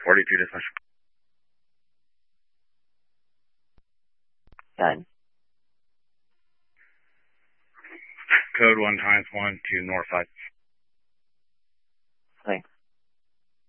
42 dismiss. Done. Code 1 times 1 to Northside. Thanks.